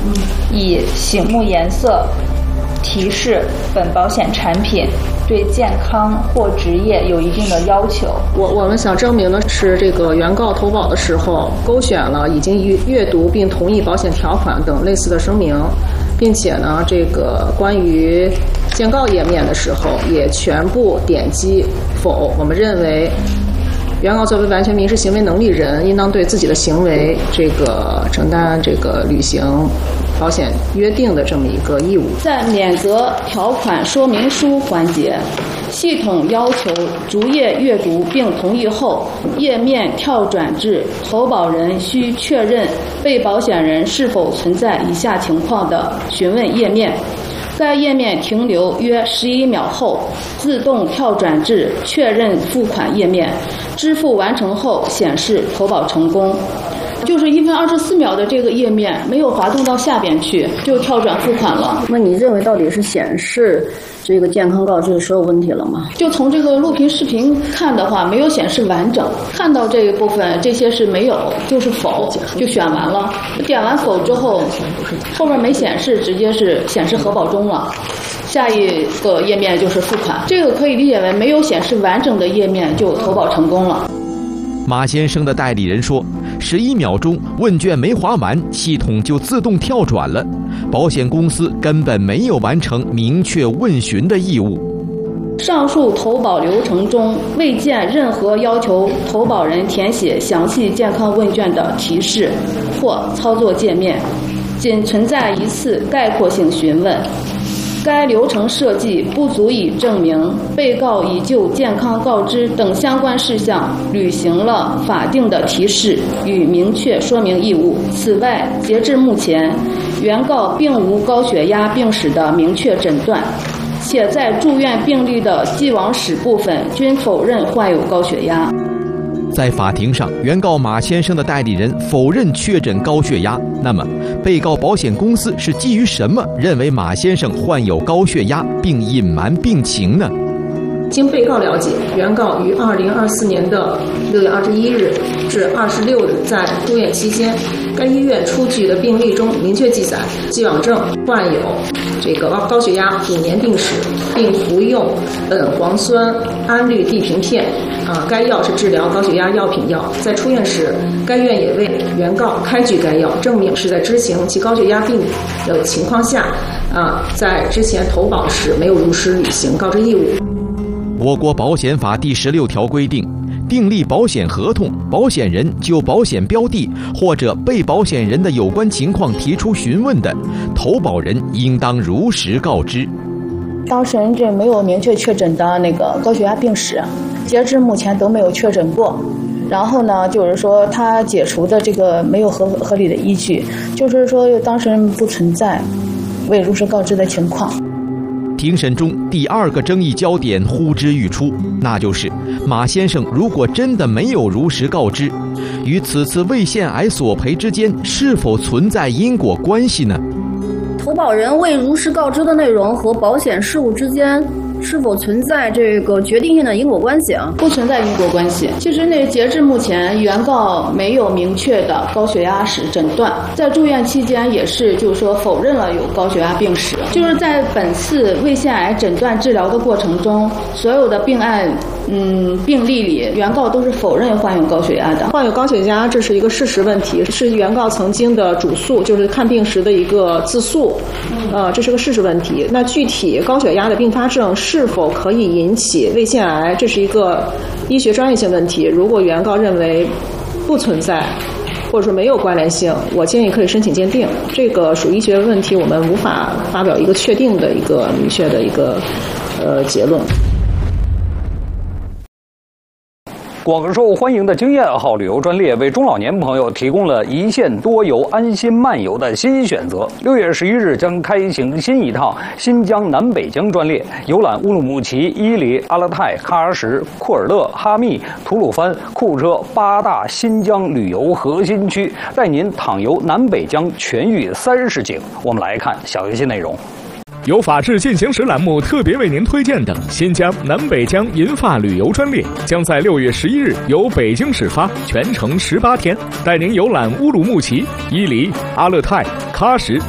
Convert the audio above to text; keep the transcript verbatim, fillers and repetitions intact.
以醒目颜色提示本保险产品对健康或职业有一定的要求。 我我们想证明的是，这个原告投保的时候勾选了已经阅读并同意保险条款等类似的声明，并且呢，这个关于建告页面的时候也全部点击否。我们认为，原告作为完全民事行为能力人，应当对自己的行为这个承担这个履行保险约定的这么一个义务。 在免责条款说明书环节，系统要求逐页阅读并同意后，页面跳转至投保人需确认被保险人是否存在以下情况的询问页面。该页面停留约十一秒后，自动跳转至确认付款页面，支付完成后显示投保成功。就是一分二十四秒的这个页面没有滑动到下边去，就跳转付款了。 那你认为到底是显示这个健康告知是有问题了吗？ 就从这个录屏视频看的话，没有显示完整，看到这一部分这些是没有，就是否，就选完了。点完否之后，后面没显示，直接是显示核保中了。下一个页面就是付款，这个可以理解为没有显示完整的页面就投保成功了。 马先生的代理人说，十一秒钟问卷没划完，系统就自动跳转了，保险公司根本没有完成明确问询的义务。 上述投保流程中未见任何要求投保人填写详细健康问卷的提示或操作界面，仅存在一次概括性询问。该流程设计不足以证明被告已就健康告知等相关事项履行了法定的提示与明确说明义务。此外，截至目前，原告并无高血压病史的明确诊断，且在住院病历的既往史部分均否认患有高血压。 在法庭上，原告马先生的代理人否认确诊高血压。那么，被告保险公司是基于什么认为马先生患有高血压并隐瞒病情呢？ 经被告了解，原告于二零二四年的六月二十一日至二十六日在住院期间，该医院出具的病历中明确记载，既往症患有这个高血压五年病史，并服用苯磺酸胺氯地平片。啊，该药是治疗高血压药品药。在出院时，该院也为原告开具该药，证明是在知情其高血压病的情况下，啊，在之前投保时没有如实履行告知义务。 我国保险法第十六条规定，订立保险合同，保险人就保险标的或者被保险人的有关情况提出询问的，投保人应当如实告知。 当事人这没有明确确诊的那个高血压病史，截至目前都没有确诊过。然后呢，就是说他解除的这个没有合合理的依据，就是说当事人不存在未如实告知的情况。 庭审中第二个争议焦点呼之欲出，那就是马先生如果真的没有如实告知，与此次胃腺癌索赔之间是否存在因果关系呢？ 投保人未如实告知的内容和保险事务之间是否存在这个决定性的因果关系啊？ 不存在因果关系。其实那截至目前，原告没有明确的高血压史诊断，在住院期间也是就是说否认了有高血压病史。就是在本次胃腺癌诊断治疗的过程中，所有的病案嗯病例里，原告都是否认患有高血压的。 患有高血压这是一个事实问题，是原告曾经的主诉，就是看病时的一个自诉，呃，这是个事实问题。那具体高血压的并发症是否可以引起胃腺癌，这是一个医学专业性问题。如果原告认为不存在，或者说没有关联性，我建议可以申请鉴定。这个属医学问题，我们无法发表一个确定的一个明确的一个呃结论。 广受欢迎的经验号旅游专列为中老年朋友提供了一线多游、安心漫游的新选择。六月十一日将开行新一趟新疆南北疆专列，游览乌鲁木齐、伊犁、阿勒泰、喀什什、库尔勒、哈密、吐鲁番、库车八大新疆旅游核心区，带您淌游南北疆全域三十景。我们来看小游戏内容。 由法治进行时栏目特别为您推荐的新疆南北疆银发旅游专列，将在六月十一日由北京始发，全程十八天，带您游览乌鲁木齐、伊犁、阿勒泰、喀什